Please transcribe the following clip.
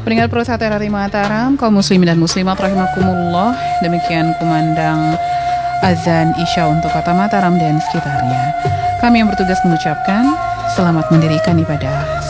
Pendengar Pro 1 RRI Mataram, kaum muslimin dan muslimat rahimakumullah, demikian kumandang azan Isya untuk kota Mataram dan sekitarnya. Kami yang bertugas mengucapkan selamat mendirikan ibadah